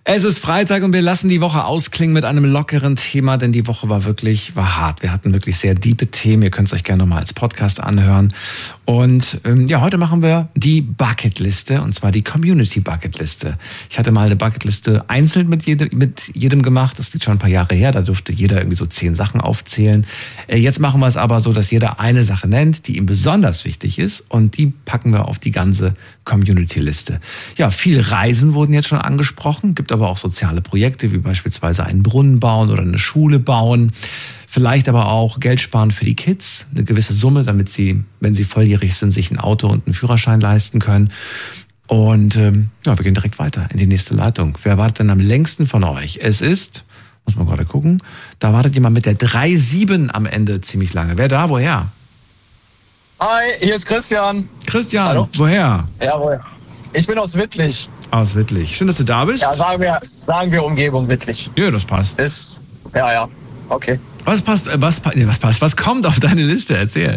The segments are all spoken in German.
Es ist Freitag und wir lassen die Woche ausklingen mit einem lockeren Thema, denn die Woche war hart. Wir hatten wirklich sehr diepe Themen. Ihr könnt es euch gerne nochmal als Podcast anhören. Und heute machen wir die Bucketliste, und zwar die Community Bucketliste. Ich hatte mal eine Bucketliste einzeln mit jedem gemacht. Das liegt schon ein paar Jahre her. Da durfte jeder irgendwie so 10 Sachen aufzählen. Jetzt machen wir es aber so, dass jeder eine Sache nennt, die ihm besonders wichtig ist, und die packen wir auf die ganze Community-Liste. Ja, viel Reisen wurden jetzt schon angesprochen. Gibt aber auch soziale Projekte, wie beispielsweise einen Brunnen bauen oder eine Schule bauen. Vielleicht aber auch Geld sparen für die Kids, eine gewisse Summe, damit sie, wenn sie volljährig sind, sich ein Auto und einen Führerschein leisten können. Und wir gehen direkt weiter in die nächste Leitung. Wer wartet denn am längsten von euch? Es ist, muss man gerade gucken, da wartet jemand mit der 3-7 am Ende ziemlich lange. Wer da? Woher? Hi, hier ist Christian. Christian, hallo. Woher? Jawohl. Ich bin aus Wittlich. Aus Wittlich. Schön, dass du da bist. Ja, sagen wir Umgebung Wittlich. Ja, das passt. Ja, okay. Was kommt auf deine Liste? Erzähl.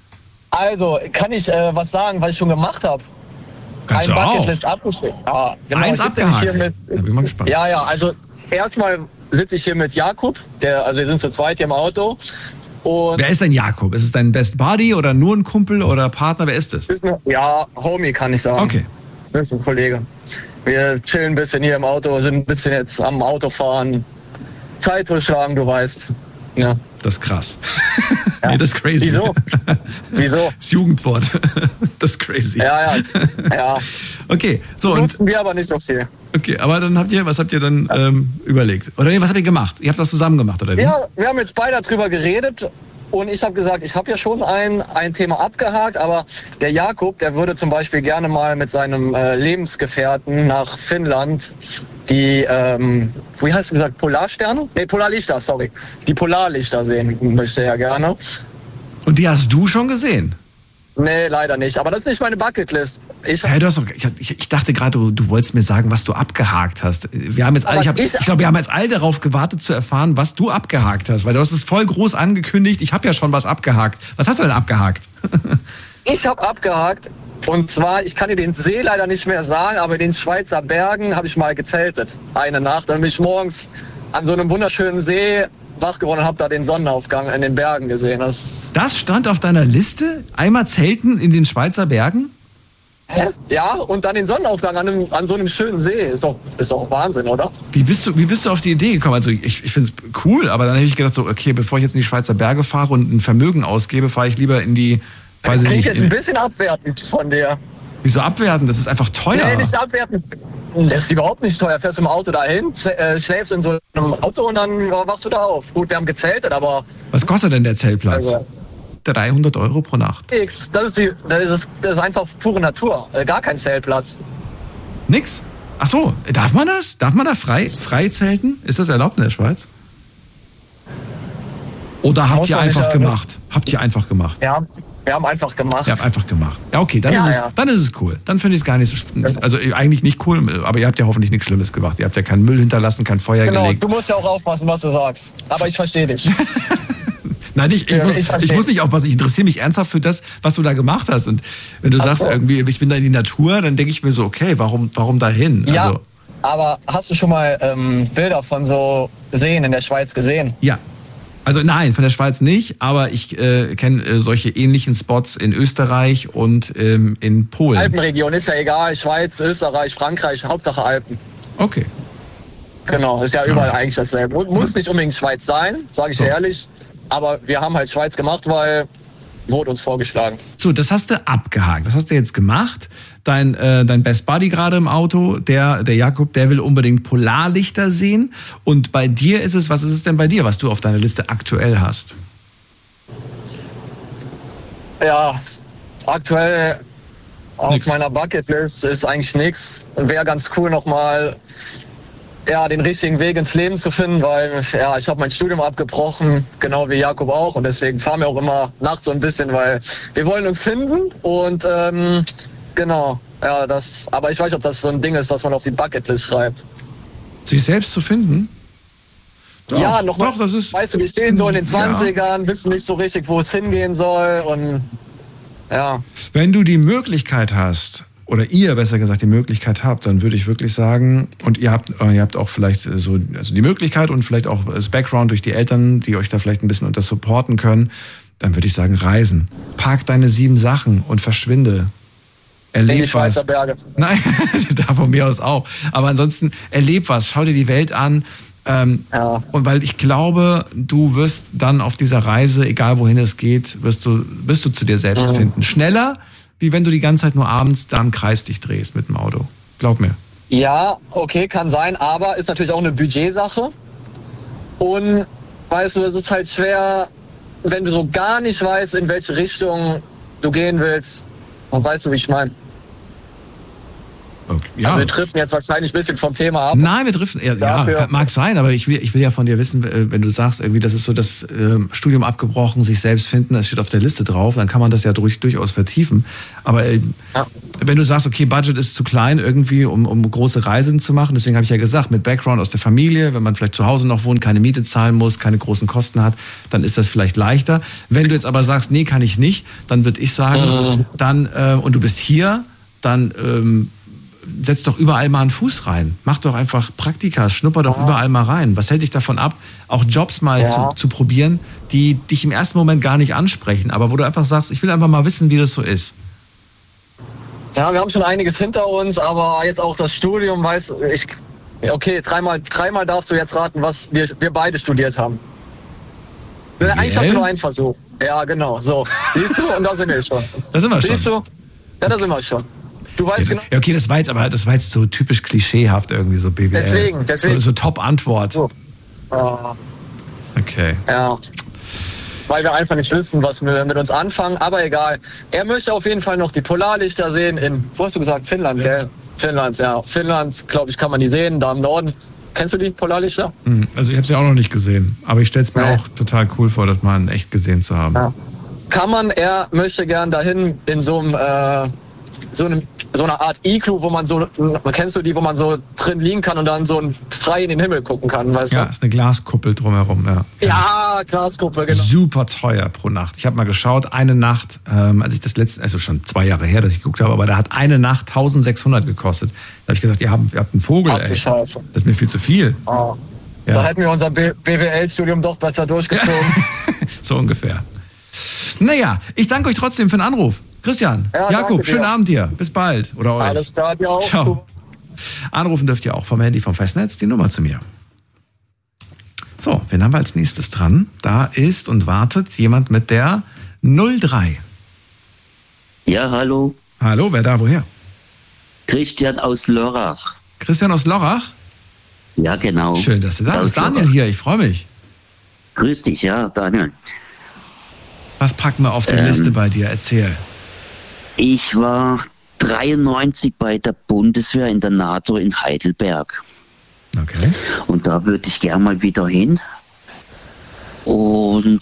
Also, kann ich was sagen, was ich schon gemacht habe? Kannst Ein du Bucketlist abgeschrieben. Ja, genau. Eins abgehakt. Da bin ich mal gespannt. Ja, also erstmal sitze ich hier mit Jakub. Also wir sind zu zweit hier im Auto. Und wer ist denn Jakub? Ist es dein Best Buddy oder nur ein Kumpel oder Partner? Wer ist es? Ja, Homie kann ich sagen. Okay. Das ist ein Kollege. Wir chillen ein bisschen hier im Auto, sind ein bisschen jetzt am Autofahren. Zeit totschlagen, du weißt. Ja. Das ist krass. Ja. Nee, das ist crazy. Wieso? Das Jugendwort. Das ist crazy. Ja. Okay, so. Nutzen wir aber nicht so viel. Okay, aber dann was habt ihr dann überlegt? Oder was habt ihr gemacht? Ihr habt das zusammen gemacht, oder wie? Ja, wir haben jetzt beide darüber geredet. Und ich habe gesagt, ich habe ja schon ein Thema abgehakt, aber der Jakub, der würde zum Beispiel gerne mal mit seinem Lebensgefährten nach Finnland die, wie heißt du gesagt, Polarsterne? Nee, Polarlichter, sorry. Die Polarlichter sehen möchte er gerne. Und die hast du schon gesehen? Nee, leider nicht. Aber das ist nicht meine Bucketlist. Ich dachte gerade, du wolltest mir sagen, was du abgehakt hast. Wir haben jetzt ich glaube, wir haben jetzt alle darauf gewartet zu erfahren, was du abgehakt hast. Weil du hast es voll groß angekündigt. Ich habe ja schon was abgehakt. Was hast du denn abgehakt? Ich habe abgehakt. Und zwar, ich kann dir den See leider nicht mehr sagen, aber in den Schweizer Bergen habe ich mal gezeltet. Eine Nacht. Dann bin ich morgens an so einem wunderschönen See wach geworden und habe da den Sonnenaufgang in den Bergen gesehen. Das stand auf deiner Liste? Einmal zelten in den Schweizer Bergen? Ja, und dann den Sonnenaufgang an so einem schönen See. Ist doch Wahnsinn, oder? Wie bist du auf die Idee gekommen? Also ich finde es cool, aber dann habe ich gedacht so, okay, bevor ich jetzt in die Schweizer Berge fahre und ein Vermögen ausgebe, fahre ich lieber in die, weiß ich nicht. Klingt jetzt ein bisschen abwertend von dir. Wieso abwerten? Das ist einfach teuer. Nee, nicht abwertend. Das ist überhaupt nicht teuer. Fährst du im Auto dahin, schläfst in so einem Auto und dann wachst du da auf. Gut, wir haben gezeltet, aber... Was kostet denn der Zeltplatz? Also, 300 € pro Nacht. Nix. Das ist einfach pure Natur. Gar kein Zeltplatz. Nix? Ach so, darf man das? Darf man da frei zelten? Ist das erlaubt in der Schweiz? Oder habt ihr einfach gemacht? Habt ihr einfach gemacht? Ja, wir haben einfach gemacht. Ihr habt einfach gemacht. Ja, okay, dann ist es cool. Dann finde ich es gar nicht so, also eigentlich nicht cool, aber ihr habt ja hoffentlich nichts Schlimmes gemacht. Ihr habt ja keinen Müll hinterlassen, kein Feuer gelegt. Du musst ja auch aufpassen, was du sagst. Aber ich verstehe dich. Nein, ich muss nicht aufpassen. Ich interessiere mich ernsthaft für das, was du da gemacht hast. Und wenn du sagst, irgendwie, ich bin da in die Natur, dann denke ich mir so, okay, warum dahin? Ja, also, aber hast du schon mal Bilder von so Seen in der Schweiz gesehen? Ja. Also nein, von der Schweiz nicht, aber ich kenne solche ähnlichen Spots in Österreich und in Polen. Alpenregion, ist ja egal. Schweiz, Österreich, Frankreich, Hauptsache Alpen. Okay. Genau, ist ja überall eigentlich dasselbe. Muss nicht unbedingt Schweiz sein, sage ich dir ehrlich. Aber wir haben halt Schweiz gemacht, weil wurde uns vorgeschlagen. So, das hast du abgehakt. Das hast du jetzt gemacht. Dein Best Buddy gerade im Auto, der Jakub, der will unbedingt Polarlichter sehen. Und bei dir was ist es denn bei dir, was du auf deiner Liste aktuell hast? Ja, aktuell auf meiner Bucketlist ist eigentlich nichts. Wäre ganz cool nochmal den richtigen Weg ins Leben zu finden, weil ich habe mein Studium abgebrochen, genau wie Jakub auch, und deswegen fahren wir auch immer nachts so ein bisschen, weil wir wollen uns finden und genau, aber ich weiß nicht, ob das so ein Ding ist, was man auf die Bucketlist schreibt. Sich selbst zu finden? Doch, ja, nochmal, weißt du, wir stehen so in den 20ern, wissen nicht so richtig, wo es hingehen soll und ja. Wenn du die Möglichkeit hast, oder ihr besser gesagt die Möglichkeit habt, dann würde ich wirklich sagen, und ihr habt auch vielleicht so, also die Möglichkeit und vielleicht auch das Background durch die Eltern, die euch da vielleicht ein bisschen unter supporten können, dann würde ich sagen, reisen. Pack deine 7 Sachen und verschwinde. Erleb in die was. Schweizer Berge. Nein, da von mir aus auch. Aber ansonsten, erleb was, schau dir die Welt an. Und weil ich glaube, du wirst dann auf dieser Reise, egal wohin es geht, wirst du zu dir selbst finden. Schneller, wie wenn du die ganze Zeit nur abends da im Kreis dich drehst mit dem Auto. Glaub mir. Ja, okay, kann sein, aber ist natürlich auch eine Budgetsache. Und weißt du, es ist halt schwer, wenn du so gar nicht weißt, in welche Richtung du gehen willst. Und weißt du, wie ich meine? Okay, ja. Also wir driften jetzt wahrscheinlich ein bisschen vom Thema ab. Nein, wir driften, ja, mag sein, aber ich will ja von dir wissen, wenn du sagst, irgendwie, das ist so das Studium abgebrochen, sich selbst finden, das steht auf der Liste drauf, dann kann man das ja durchaus vertiefen. Aber wenn du sagst, okay, Budget ist zu klein irgendwie, um große Reisen zu machen, deswegen habe ich ja gesagt, mit Background aus der Familie, wenn man vielleicht zu Hause noch wohnt, keine Miete zahlen muss, keine großen Kosten hat, dann ist das vielleicht leichter. Wenn du jetzt aber sagst, nee, kann ich nicht, dann würde ich sagen, und du bist hier, dann setz doch überall mal einen Fuß rein. Mach doch einfach Praktika, schnupper doch überall mal rein. Was hält dich davon ab, auch Jobs mal zu probieren, die dich im ersten Moment gar nicht ansprechen, aber wo du einfach sagst, ich will einfach mal wissen, wie das so ist. Ja, wir haben schon einiges hinter uns, aber jetzt auch das Studium, okay, dreimal darfst du jetzt raten, was wir beide studiert haben. Eigentlich hast du nur einen Versuch. Ja, genau, so. Siehst du? Und da sind wir schon. Da sind wir schon. Siehst du? Ja, da sind wir schon. Du weißt genau. Ja, okay, das war jetzt so typisch klischeehaft irgendwie, so BWL. Deswegen. So Top-Antwort. So. Okay. Ja. Weil wir einfach nicht wissen, was wir mit uns anfangen, aber egal. Er möchte auf jeden Fall noch die Polarlichter sehen wo hast du gesagt? Finnland, gell? Finnland, ja. Finnland, glaube ich, kann man die sehen, da im Norden. Kennst du die Polarlichter? Also ich habe sie auch noch nicht gesehen, aber ich stelle es mir auch total cool vor, das mal in echt gesehen zu haben. Ja. Er möchte gern dahin in so einer Art Iglu, wo man kennst du die, wo man so drin liegen kann und dann so frei in den Himmel gucken kann, weißt du? Ja, ist eine Glaskuppel drumherum, ja. Ja, Glaskuppel, genau. Super teuer pro Nacht. Ich habe mal geschaut, eine Nacht, als ich das also schon 2 Jahre her, dass ich geguckt habe, aber da hat eine Nacht 1.600 gekostet. Da habe ich gesagt, ihr habt einen Vogel, Ach du Scheiße. Das ist mir viel zu viel. Oh. Ja. Da hätten wir unser BWL-Studium doch besser durchgezogen. So ungefähr. Naja, ich danke euch trotzdem für den Anruf. Christian, ja, Jakob, schönen Abend dir. Bis bald. Oder euch. Alles klar, dir auch. Ciao. Anrufen dürft ihr auch vom Handy vom Festnetz, die Nummer zu mir. So, wen haben wir als nächstes dran? Da ist und wartet jemand mit der 03. Ja, hallo. Hallo, wer da, woher? Christian aus Lörrach. Christian aus Lörrach? Ja, genau. Schön, dass du da bist. Daniel hier, ich freue mich. Grüß dich, ja, Daniel. Was packen wir auf die Liste bei dir? Erzähl. Ich war 93 bei der Bundeswehr in der NATO in Heidelberg. Okay. Und da würde ich gern mal wieder hin und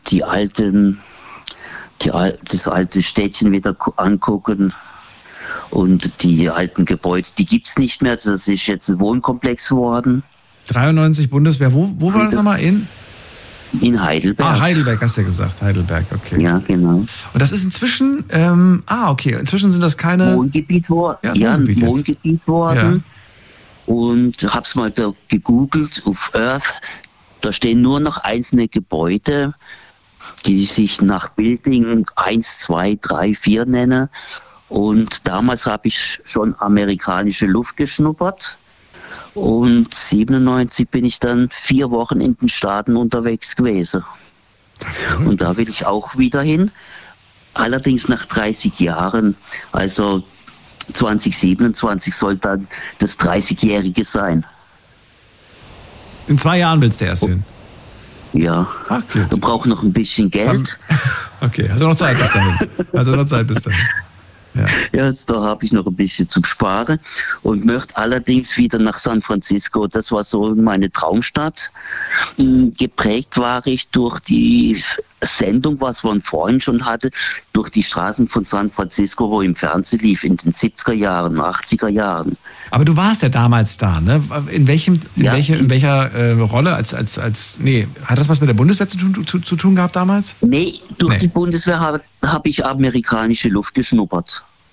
das alte Städtchen wieder angucken und die alten Gebäude, die gibt es nicht mehr. Das ist jetzt ein Wohnkomplex geworden. 93 Bundeswehr, wo war das nochmal? In Heidelberg. Heidelberg hast du ja gesagt. Heidelberg, okay. Ja, genau. Und das ist inzwischen, okay, inzwischen sind das keine... Wohngebiet worden. Ja, ein Wohngebiet worden. Ja. Und hab's mal da gegoogelt auf Earth. Da stehen nur noch einzelne Gebäude, die sich nach Building 1, 2, 3, 4 nennen. Und damals habe ich schon amerikanische Luft geschnuppert. Und 97 bin ich dann 4 Wochen in den Staaten unterwegs gewesen. Und da will ich auch wieder hin. Allerdings nach 30 Jahren. Also 2027 soll dann das 30-Jährige sein. In 2 Jahren willst du erst hin? Ja. Okay. Du brauchst noch ein bisschen Geld. Okay, hast du noch Zeit bis dahin? Ja, da habe ich noch ein bisschen zu sparen und möchte allerdings wieder nach San Francisco. Das war so meine Traumstadt. Geprägt war ich durch die Sendung, was man vorhin schon hatte, durch die Straßen von San Francisco, wo im Fernsehen lief, in den 70er Jahren, 80er Jahren. Aber du warst ja damals da, ne? In welcher Rolle hat das was mit der Bundeswehr zu tun gehabt damals? Nee, durch die Bundeswehr habe ich amerikanische Luft geschnuppert.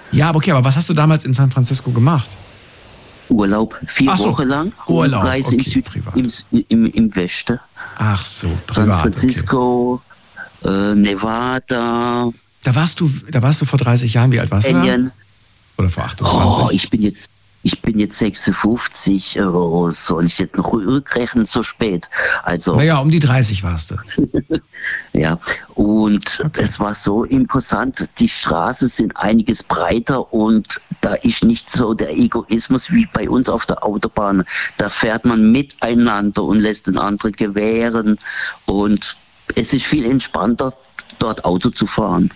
Ja, aber okay, aber was hast du damals in San Francisco gemacht? Urlaub, 4 Wochen lang. Urlaub, Reise im Westen. Ach so, privat. San Francisco, Nevada. Da warst du vor 30 Jahren, wie alt warst du da? Oder vor 28? Oh, ich bin jetzt 56. Soll ich jetzt noch rückrechnen, so spät? Also. Naja, um die 30 warst du. Ja, und es war so imposant. Die Straßen sind einiges breiter und da ist nicht so der Egoismus wie bei uns auf der Autobahn. Da fährt man miteinander und lässt den anderen gewähren. Und es ist viel entspannter, dort Auto zu fahren.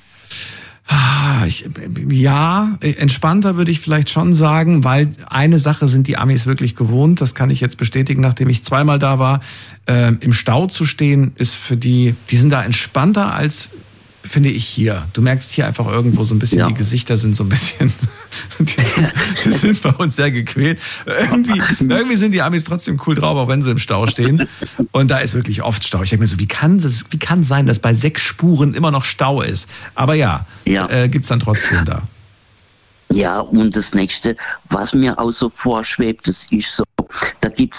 Ja, entspannter würde ich vielleicht schon sagen, weil eine Sache sind die Amis wirklich gewohnt, das kann ich jetzt bestätigen, nachdem ich 2-mal da war. Im Stau zu stehen ist für die sind da entspannter als, finde ich, hier. Du merkst hier einfach irgendwo so ein bisschen, die Gesichter sind so ein bisschen, die sind bei uns sehr gequält. Irgendwie sind die Amis trotzdem cool drauf, auch wenn sie im Stau stehen. Und da ist wirklich oft Stau. Ich denke mir so, wie kann es sein, dass bei 6 Spuren immer noch Stau ist? Aber gibt's dann trotzdem da. Ja, und das Nächste, was mir auch so vorschwebt, das ist so, da gibt's